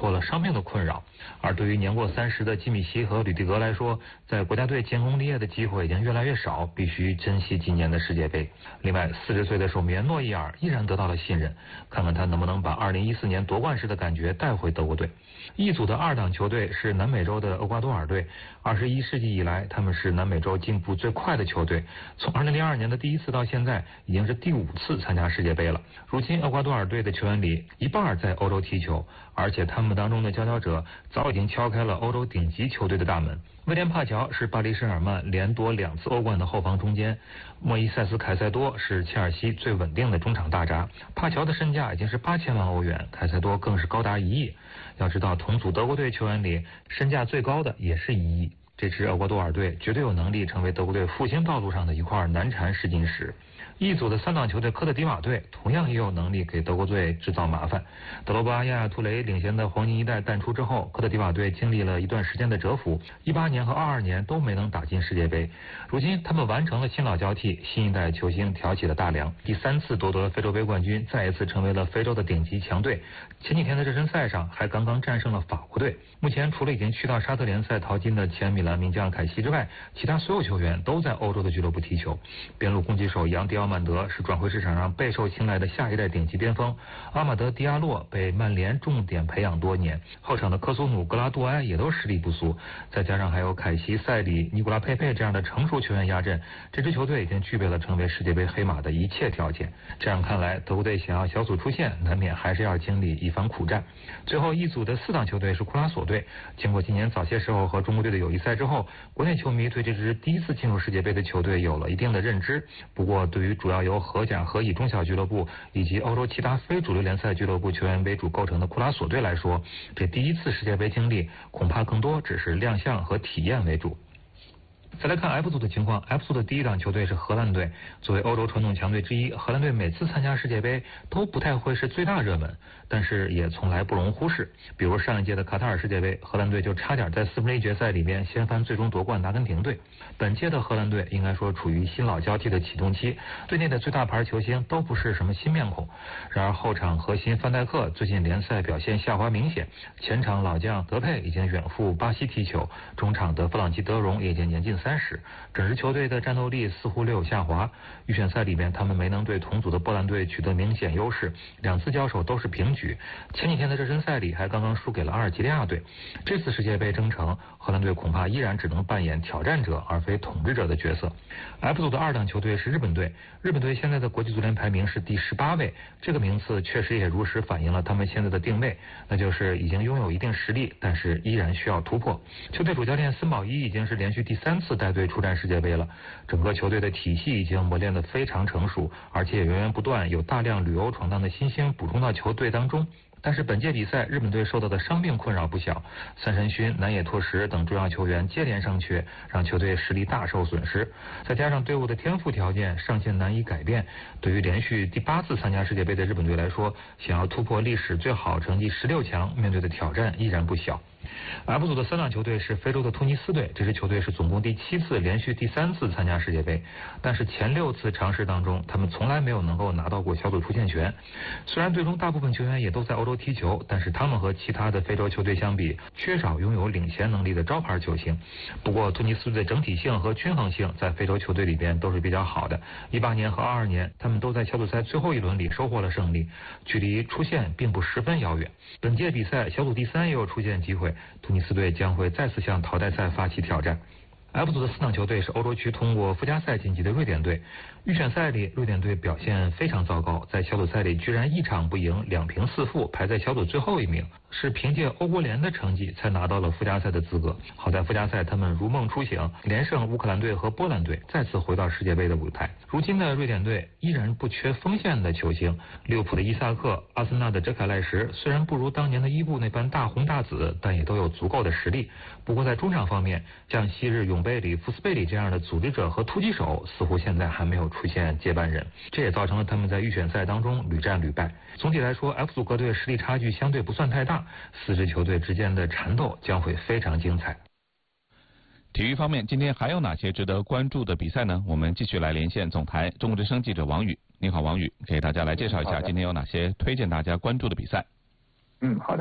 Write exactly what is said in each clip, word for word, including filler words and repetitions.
脱了伤病的困扰。而对于年过三十的基米希和吕迪格来说，在国家队建功立业的机会已经越来越少，必须珍惜今年的世界杯。另外，四十岁的守门员诺伊尔依然得到了信任，看看他能不能把二零一四年夺冠时的感觉带回德国队。一组的二档球队是南美洲的厄瓜多尔队，二十一世纪以来他们是南美洲进步最快的球队，从二零零二年的第一次到现在已经是第五次参加世界杯了。如今厄瓜多尔队的球员里一半在欧洲踢球，而且他们当中的佼佼者早已经敲开了欧洲顶级球队的大门。威廉帕乔是巴黎圣日耳曼连夺两次欧冠的后防中坚，莫伊塞斯凯塞多是切尔西最稳定的中场大闸。帕乔的身价已经是八千万欧元，凯塞多更是高达一亿。要知道，同组德国队球员里身价最高的也是一亿。这支厄瓜多尔队绝对有能力成为德国队复兴道路上的一块难缠试金石。一组的三档球队科特迪瓦队同样也有能力给德国队制造麻烦。德罗巴、亚亚图雷领衔的黄金一代淡出之后，科特迪瓦队经历了一段时间的蛰伏，一八年和二二年都没能打进世界杯。如今他们完成了新老交替，新一代球星挑起了大梁，第三次夺得了非洲杯冠军，再一次成为了非洲的顶级强队。前几天的热身赛上还刚刚战胜了法国队。目前除了已经去到沙特联赛淘金的前米兰名将凯西之外，其他所有球员都在欧洲的俱乐部踢球。边路攻击手杨迪奥曼德是转会市场上备受青睐的下一代顶级边锋，阿马德迪亚洛被曼联重点培养多年，后场的科苏努、格拉杜埃也都实力不俗，再加上还有凯西、塞里、尼古拉佩佩这样的成熟球员压阵，这支球队已经具备了成为世界杯黑马的一切条件。这样看来，德国队想要小组出线，难免还是要经历一番苦战。最后一组的四档球队是库拉索队，经过今年早些时候和中国队的友谊赛之后，国内球迷对这支第一次进入世界杯的球队有了一定的认知。不过对于主要由荷甲、荷乙中小俱乐部以及欧洲其他非主流联赛俱乐部球员为主构成的库拉索队来说，这第一次世界杯经历恐怕更多只是亮相和体验为主。再来看 F 组的情况 ，F 组的第一档球队是荷兰队。作为欧洲传统强队之一，荷兰队每次参加世界杯都不太会是最大热门，但是也从来不容忽视。比如上一届的卡塔尔世界杯，荷兰队就差点在四分之一决赛里面掀翻最终夺冠的阿根廷队。本届的荷兰队应该说处于新老交替的启动期，队内的最大牌球星都不是什么新面孔。然而后场核心范戴克最近联赛表现下滑明显，前场老将德佩已经远赴巴西踢球，中场的弗朗基德容也已经年近三十，整支球队的战斗力似乎略有下滑。预选赛里面他们没能对同组的波兰队取得明显优势，两次交手都是平局。前几天的热身赛里还刚刚输给了阿尔及利亚队。这次世界杯征程，荷兰队恐怕依然只能扮演挑战者而非统治者的角色。F 组的二档球队是日本队，日本队现在的国际足联排名是第十八位，这个名次确实也如实反映了他们现在的定位，那就是已经拥有一定实力，但是依然需要突破。球队主教练森保一已经是连续第三次带队出战世界杯了，整个球队的体系已经磨练得非常成熟，而且也源源不断有大量旅欧闯荡的新星补充到球队当中。但是本届比赛日本队受到的伤病困扰不小，三神勋、南野拓实等重要球员接连伤缺，让球队实力大受损失。再加上队伍的天赋条件尚且难以改变，对于连续第八次参加世界杯的日本队来说，想要突破历史最好成绩十六强，面对的挑战依然不小。F 组的三档球队是非洲的突尼斯队，这支球队是总共第七次连续第三次参加世界杯，但是前六次尝试当中他们从来没有能够拿到过小组出线权。虽然队中大部分球员也都在欧洲踢球，但是他们和其他的非洲球队相比，缺少拥有领先能力的招牌球星。不过突尼斯队的整体性和均衡性在非洲球队里边都是比较好的，一八年和二二年他们都在小组赛最后一轮里收获了胜利，距离出线并不十分遥远。本届比赛小组第三也有出线机会，突尼斯队将会再次向淘汰赛发起挑战。F 组的四档球队是欧洲区通过附加赛晋级的瑞典队。预选赛里瑞典队表现非常糟糕，在小组赛里居然一场不赢，两平四负，排在小组最后一名，是凭借欧国联的成绩才拿到了附加赛的资格。好在附加赛他们如梦初醒，连胜乌克兰队和波兰队，再次回到世界杯的舞台。如今的瑞典队依然不缺锋线的球星，利物浦的伊萨克、阿森纳的哲凯赖什虽然不如当年的伊布那般大红大紫，但也都有足够的实力。不过在中场方面，像昔日永贝里、福斯贝里这样的组织者和突击手似乎现在还没有出现接班人，这也造成了他们在预选赛当中屡战屡败。总体来说 F 组各队实力差距相对不算太大，四支球队之间的缠斗将会非常精彩。 体育方面，今天还有哪些值得关注的比赛呢？我们继续来连线总台中国之声记者王宇。你好，王宇，给大家来介绍一下今天有哪些推荐大家关注的比赛。 嗯，好的。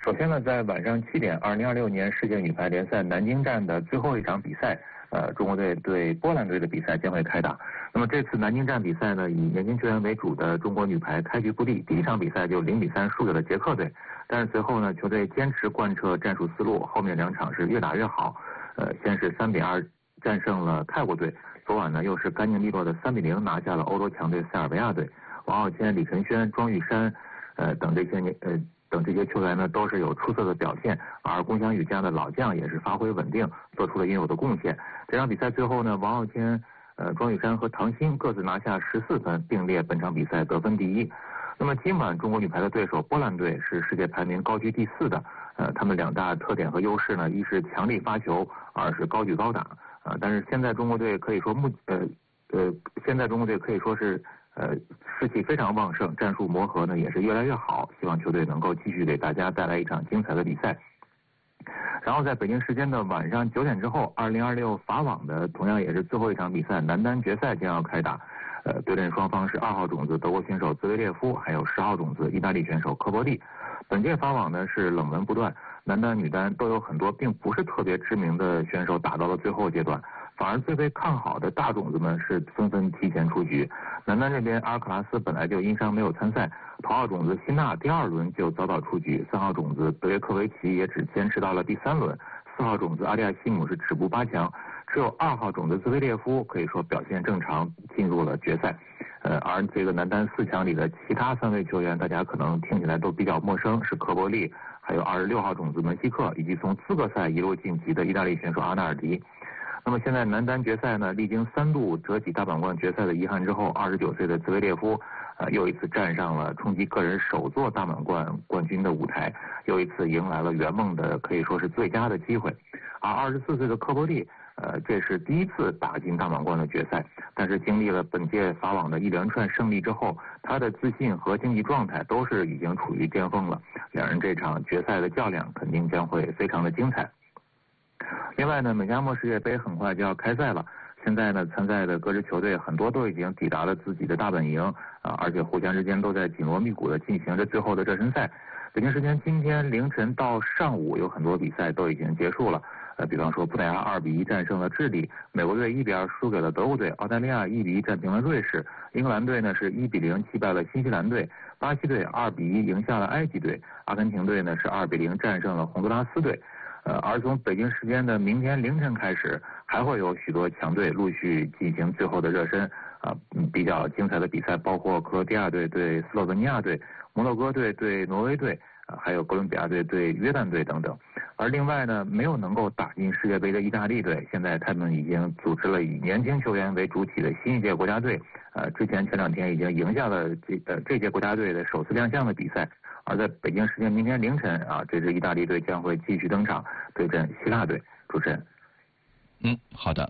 首先呢，在晚上七点，二零二六年世界女排联赛南京站的最后一场比赛，呃，中国队对波兰队的比赛将会开打。那么这次南京站比赛呢，以年轻球员为主的中国女排开局不利，第一场比赛就零比三输给了捷克队。但是随后呢，球队坚持贯彻战术思路，后面两场是越打越好。呃，先是三比二战胜了泰国队，昨晚呢又是干净利落的三比零拿下了欧洲强队塞尔维亚队。王傲谦、李晨轩、庄玉珊，呃等这些年呃等这些球员呢都是有出色的表现，而龚翔宇这样的老将也是发挥稳定，做出了应有的贡献。这场比赛最后呢，王傲谦、呃庄玉珊和唐鑫各自拿下十四分，并列本场比赛得分第一。那么今晚中国女排的对手波兰队是世界排名高居第四的，呃，他们两大特点和优势呢，一是强力发球，二是高举高打，啊、呃，但是现在中国队可以说目呃呃，现在中国队可以说是呃士气非常旺盛，战术磨合呢也是越来越好，希望球队能够继续给大家带来一场精彩的比赛。然后在北京时间的晚上九点之后，二零二六法网的同样也是最后一场比赛，男单决赛将要开打。呃，对阵双方是二号种子德国选手兹维列夫，还有十号种子意大利选手科波利。本届法网呢是冷门不断，男单、女单都有很多并不是特别知名的选手打到了最后阶段，反而最被看好的大种子们是纷纷提前出局。男单这边阿尔克拉斯本来就因伤没有参赛，头号种子辛纳第二轮就早早出局，三号种子德约科维奇也只坚持到了第三轮，四号种子阿利亚西姆是止步八强。只有二号种子兹维列夫可以说表现正常，进入了决赛。呃，而这个男单四强里的其他三位球员，大家可能听起来都比较陌生，是科波利，还有二十六号种子门希克，以及从资格赛一路晋级的意大利选手阿纳尔迪。那么现在男单决赛呢，历经三度折戟大满贯决赛的遗憾之后，二十九岁的兹维列夫，呃，又一次站上了冲击个人首座大满贯冠军的舞台，又一次迎来了圆梦的可以说是最佳的机会。而二十四岁的科波利，呃，这是第一次打进大满贯的决赛，但是经历了本届法网的一连串胜利之后，他的自信和竞技状态都是已经处于巅峰了。两人这场决赛的较量肯定将会非常的精彩。另外呢，美加墨世界杯很快就要开赛了，现在呢，参赛的各支球队很多都已经抵达了自己的大本营啊，而且互相之间都在紧锣密鼓的进行着最后的热身赛。北京时间今天凌晨到上午有很多比赛都已经结束了。呃，比方说葡萄牙二比一战胜了智利，美国队一比二输给了德国队，澳大利亚一比一战平了瑞士，英格兰队呢是一比零击败了新西兰队，巴西队二比一赢下了埃及队，阿根廷队呢是二比零战胜了洪都拉斯队。呃，而从北京时间的明天凌晨开始，还会有许多强队陆续进行最后的热身啊、呃，比较精彩的比赛包括克罗地亚队对斯洛文尼亚队，摩洛哥队对挪威队。啊，还有哥伦比亚队对约旦队等等，而另外呢，没有能够打进世界杯的意大利队，现在他们已经组织了以年轻球员为主体的新一届国家队，呃，之前前两天已经赢下了这呃这届国家队的首次亮相的比赛，而在北京时间明天凌晨啊，这支意大利队将会继续登场对阵希腊队。主持人， 嗯，好的。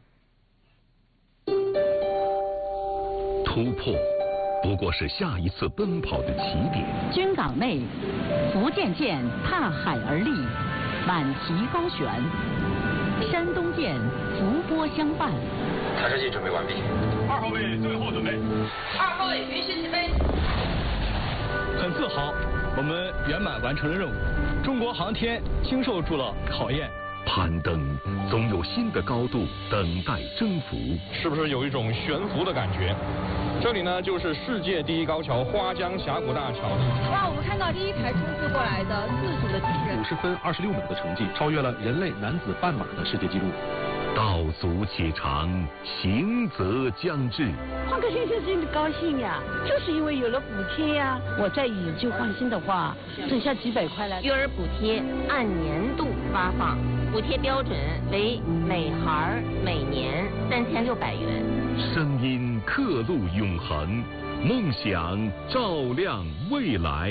突破。不过是下一次奔跑的起点。 军港内，福建舰踏海而立，满旗高悬；山东舰伏波相伴。 抬车机准备完毕。 二号位最后准备。 二号位允许起飞。 很自豪，我们圆满完成了任务。中国航天经受住了考验。 攀登总有新的高度等待征服， 是不是有一种悬浮的感觉？这里呢，就是世界第一高桥花江峡谷大桥。 哇，我们看到第一排冲刺过来的自主的机器人， 五十分二十六秒的成绩，超越了人类男子半马的世界纪录。 道阻且长，行则将至。 换个先生真的高兴呀，就是因为有了补贴呀。我再以旧换新的话，省下几百块来。 育儿补贴按年度发放，补贴标准为每孩每年三千六百元。 声音刻录永恒，梦想照亮未来。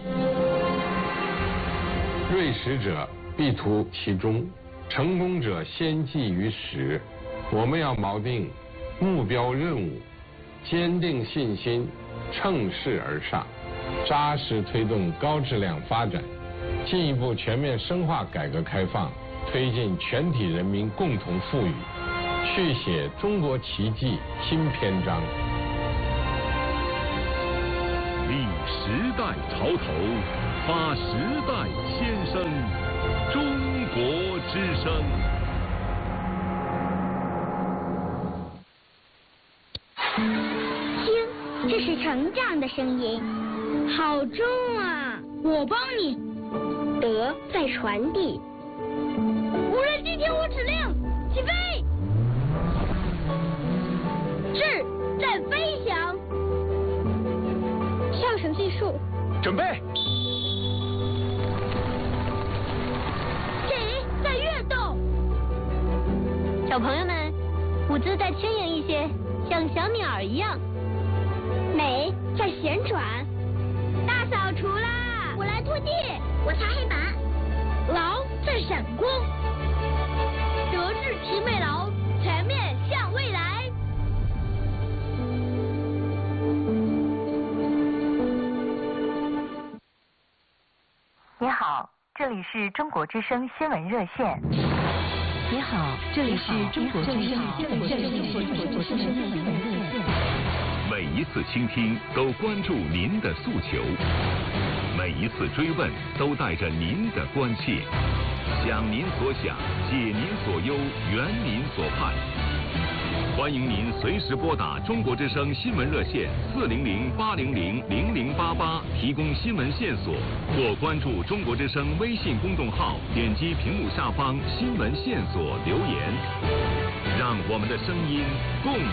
锐实者必图其中，成功者先记于始。我们要锚定目标任务，坚定信心，乘势而上，扎实推动高质量发展，进一步全面深化改革开放，推进全体人民共同富裕，续写中国奇迹新篇章。 立时代潮头， 发时代先声，中国之声。 听，这是成长的声音，好重啊！我帮你。德在传递。无人机听我指令，起飞。智在飞翔。上绳技术。 准备。 己在跃动。 小朋友们，舞姿再轻盈一些，像小鸟一样。 美在旋转。大扫除啦！我来拖地，我擦黑板。劳在闪光。德智体美劳，全面向未来。 你好，这里是中国之声新闻热线。 你好，这里是中国之声新闻热线。 每一次倾听都关注您的诉求，每一次追问都带着您的关切，想您所想，解您所忧，圆您所盼。欢迎您随时拨打中国之声新闻热线四零零八零零零零八八提供新闻线索，或关注中国之声微信公众号，点击屏幕下方新闻线索留言，让我们的声音共